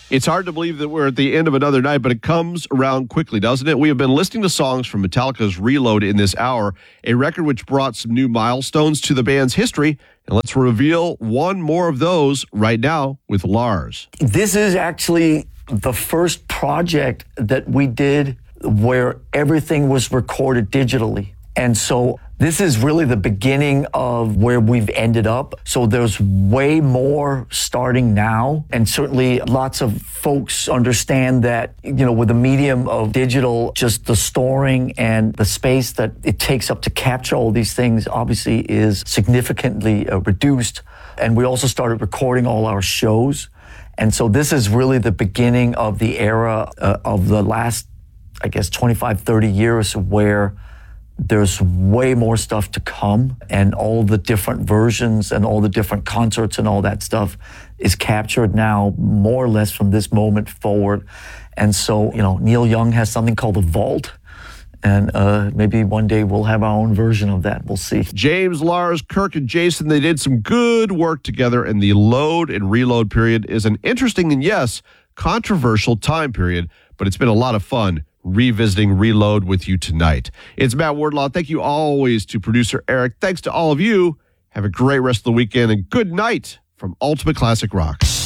It's hard to believe that we're at the end of another night, but it comes around quickly, doesn't it? We have been listening to songs from Metallica's Reload in this hour, a record which brought some new milestones to the band's history. And let's reveal one more of those right now with Lars. This is actually the first project that we did where everything was recorded digitally. And so this is really the beginning of where we've ended up. So there's way more starting now. And certainly lots of folks understand that, with the medium of digital, just the storing and the space that it takes up to capture all these things obviously is significantly reduced. And we also started recording all our shows. And so this is really the beginning of the era of the last, 25, 30 years where there's way more stuff to come, and all the different versions and all the different concerts and all that stuff is captured now more or less from this moment forward. And so, Neil Young has something called the Vault, and maybe one day we'll have our own version of that. We'll see. James, Lars, Kirk, and Jason, they did some good work together, and the Load and Reload period is an interesting and, yes, controversial time period, but it's been a lot of fun revisiting Reload with you tonight. It's Matt Wardlaw. Thank you always to producer Eric. Thanks to all of you. Have a great rest of the weekend and good night from Ultimate Classic Rock.